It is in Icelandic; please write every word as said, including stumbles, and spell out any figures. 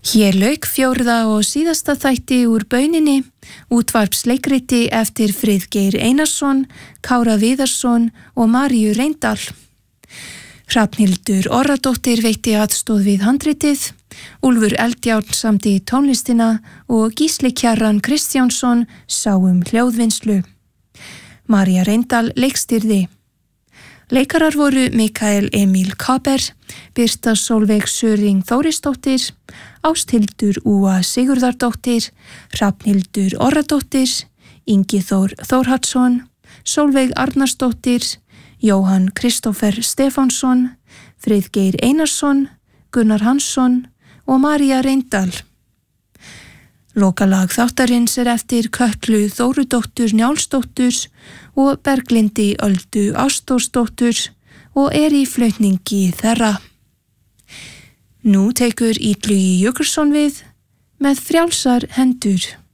Hér lauk fjórða og síðasta þætti úr bauninni, útvarpsleikriti eftir Friðgeir Einarsson, Kára Viðarsson og Maríu Reyndal. Hrafnhildur Orradóttir veitti aðstóð við handritið, Úlfur Eldjárn samdi tónlistina og Gísli Kjarran Kristjánsson sá um hljóðvinnslu. María Reyndal leikstýrði. Leikarar voru Mikael Emil Kaber, Birta Sólveig Söring Þórisdóttir, Ásthildur Úa Sigurðardóttir, Hrafnhildur Orradóttir, Ingi Þór Þórhallsson, Sólveig Arnarsdóttir, Jóhann Kristófer Stefánsson, Friðgeir Einarsson, Gunnar Hansson og María Reyndal. Lokalag þáttarins er eftir Kötlu Þórudóttur Njálsdóttur og Berglindi Öldu Ástórsdóttur og er í flautningi þeirra. Nú tekur Illugi Jökulsson við með Frjálsar hendur.